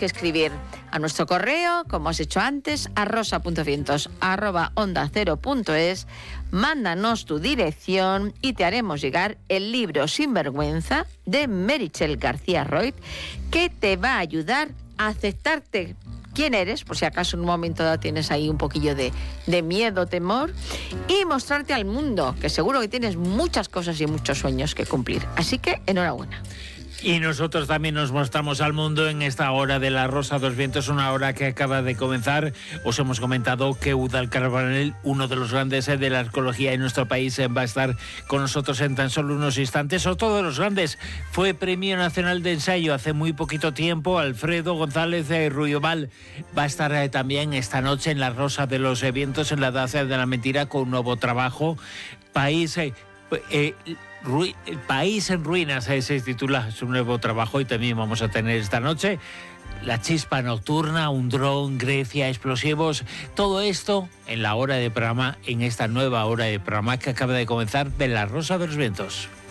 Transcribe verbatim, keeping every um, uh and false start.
que escribir a nuestro correo, como has hecho antes, a rosa.vientos arroba onda cero punto es. Mándanos tu dirección y te haremos llegar el libro Sinvergüenza de Meritxell García Roig, que te va a ayudar a aceptarte quién eres, por si acaso en un momento dado tienes ahí un poquillo de, de miedo, temor, y mostrarte al mundo, que seguro que tienes muchas cosas y muchos sueños que cumplir. Así que enhorabuena. Y nosotros también nos mostramos al mundo en esta hora de la Rosa dos Vientos, una hora que acaba de comenzar. Os hemos comentado que Eudald Carbonell, uno de los grandes de la arqueología en nuestro país, va a estar con nosotros en tan solo unos instantes. Otro de los grandes fue Premio Nacional de Ensayo hace muy poquito tiempo. Alfredo González Ruyoval va a estar eh, también esta noche en la Rosa de los Vientos, en la Edad de la Mentira, con un nuevo trabajo. País... Eh, eh, Ru- El País en Ruinas, eh, se titula su nuevo trabajo, y también vamos a tener esta noche La Chispa Nocturna, un dron, Grecia, explosivos, todo esto en la hora de programa, en esta nueva hora de programa que acaba de comenzar de la Rosa de los Vientos.